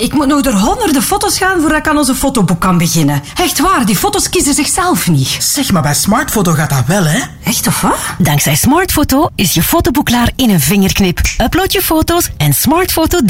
ik moet nog door honderden foto's gaan voordat ik aan onze fotoboek kan beginnen. Echt waar, die foto's kiezen zichzelf niet. Zeg, maar bij Smartfoto gaat dat wel, hè? Echt of wat? Dankzij Smartfoto is je fotoboek klaar in een vingerknip. Upload je foto's en Smartfoto